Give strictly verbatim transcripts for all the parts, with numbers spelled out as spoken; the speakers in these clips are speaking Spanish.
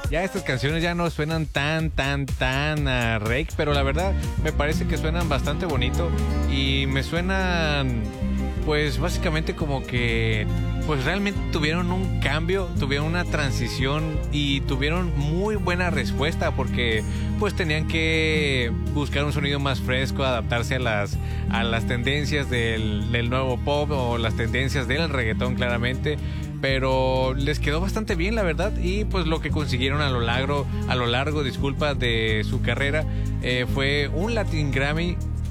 ya estas canciones ya no suenan tan, tan, tan a Rake, pero la verdad me parece que suenan bastante bonito y me suenan, pues básicamente como que, pues realmente tuvieron un cambio, tuvieron una transición y tuvieron muy buena respuesta porque pues tenían que buscar un sonido más fresco, adaptarse a las, a las tendencias del, del nuevo pop o las tendencias del reggaetón claramente, pero les quedó bastante bien la verdad y pues lo que consiguieron a lo largo, a lo largo, disculpa, de su carrera eh, fue un Latin Grammy,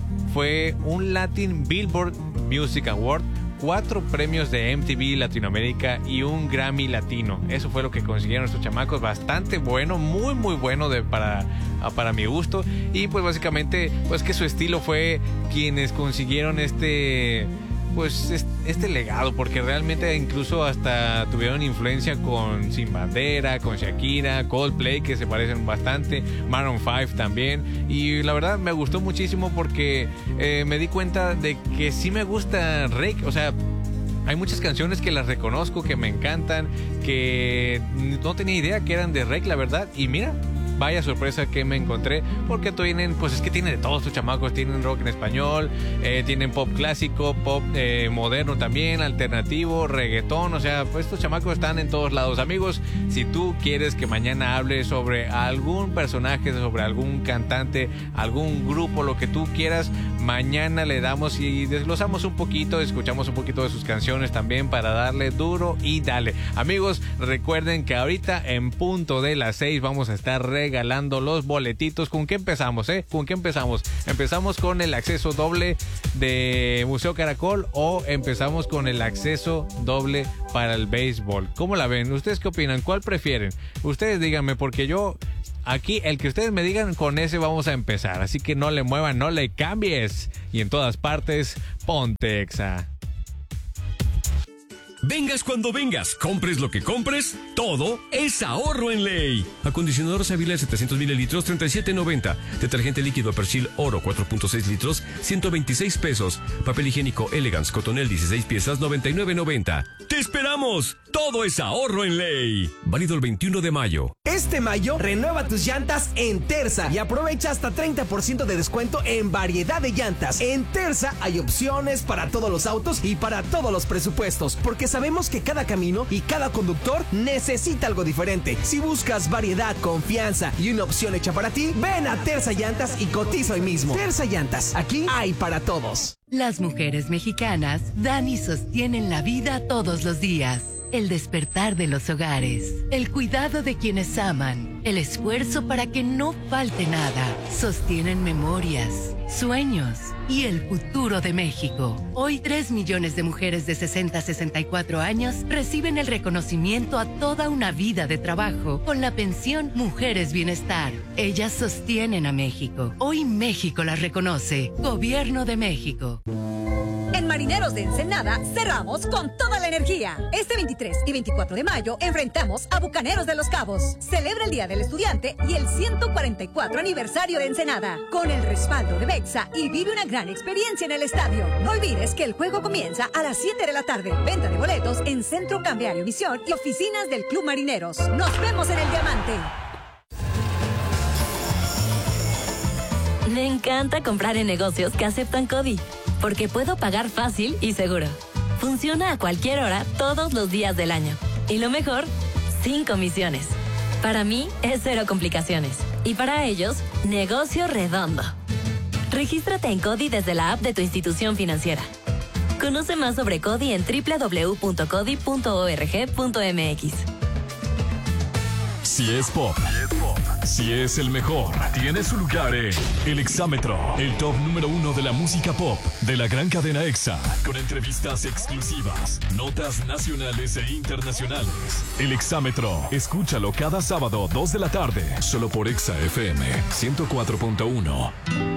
fue un Latin Billboard Music Award, cuatro premios de M T V Latinoamérica y un Grammy Latino. Eso fue lo que consiguieron estos chamacos, bastante bueno, muy muy bueno de, para, para mi gusto. Y pues básicamente pues que su estilo fue quienes consiguieron este pues este legado, porque realmente incluso hasta tuvieron influencia con Sin Bandera, con Shakira, Coldplay, que se parecen bastante, Maroon cinco también, y la verdad me gustó muchísimo porque eh, me di cuenta de que sí me gusta Rake, o sea, hay muchas canciones que las reconozco, que me encantan, que no tenía idea que eran de Rake, la verdad, y mira, vaya sorpresa que me encontré, porque tienen, pues es que tienen de todos estos chamacos, tienen rock en español, eh, tienen pop clásico, pop eh, moderno también, alternativo, reggaetón, o sea, pues estos chamacos están en todos lados. Amigos, si tú quieres que mañana hable sobre algún personaje, sobre algún cantante, algún grupo, lo que tú quieras, mañana le damos y desglosamos un poquito, escuchamos un poquito de sus canciones también para darle duro y dale. Amigos, recuerden que ahorita en punto de las seis vamos a estar regalando los boletitos. ¿Con qué empezamos, eh? ¿Con qué empezamos? ¿Empezamos con el acceso doble de Museo Caracol o empezamos con el acceso doble para el béisbol? ¿Cómo la ven? ¿Ustedes qué opinan? ¿Cuál prefieren? Ustedes díganme, porque yo aquí, el que ustedes me digan, con ese vamos a empezar. Así que no le muevan, no le cambies. Y en todas partes, ponte Exa. Vengas cuando vengas, compres lo que compres, todo es ahorro en Ley. Acondicionador Savila setecientos mililitros, treinta y siete noventa. Detergente líquido Persil Oro cuatro punto seis litros, ciento veintiséis pesos. Papel higiénico Elegance Cotonel dieciséis piezas, noventa y nueve noventa. ¡Te esperamos! Todo es ahorro en Ley. Válido el veintiuno de mayo. Este mayo, renueva tus llantas en Terza y aprovecha hasta treinta por ciento de descuento en variedad de llantas. En Terza hay opciones para todos los autos y para todos los presupuestos, porque sabemos que cada camino y cada conductor necesita algo diferente. Si buscas variedad, confianza y una opción hecha para ti, ven a Terza Llantas y cotiza hoy mismo. Terza Llantas, aquí hay para todos. Las mujeres mexicanas dan y sostienen la vida todos los días. El despertar de los hogares, el cuidado de quienes aman, el esfuerzo para que no falte nada, sostienen memorias, sueños y el futuro de México. Hoy tres millones de mujeres de sesenta a sesenta y cuatro años reciben el reconocimiento a toda una vida de trabajo con la pensión Mujeres Bienestar. Ellas sostienen a México. Hoy México las reconoce. Gobierno de México. En Marineros de Ensenada cerramos con toda la energía. Este veintitrés y veinticuatro de mayo enfrentamos a Bucaneros de Los Cabos. Celebra el Día del Estudiante y el ciento cuarenta y cuatro aniversario de Ensenada. Con el respaldo de Bexa y vive una gran experiencia en el estadio. No olvides que el juego comienza a las siete de la tarde. Venta de boletos en Centro Cambiario Visión y oficinas del Club Marineros. Nos vemos en el Diamante. Me encanta comprar en negocios que aceptan CODI, porque puedo pagar fácil y seguro. Funciona a cualquier hora, todos los días del año. Y lo mejor, sin comisiones. Para mí, es cero complicaciones. Y para ellos, negocio redondo. Regístrate en CODI desde la app de tu institución financiera. Conoce más sobre CODI en doble u doble u doble u punto codi punto org punto mx. Si es pop, si es el mejor, tiene su lugar en El Exámetro, el top número uno de la música pop de la gran cadena Exa, con entrevistas exclusivas, notas nacionales e internacionales. El Exámetro, escúchalo cada sábado dos de la tarde, solo por Exa F M ciento cuatro punto uno.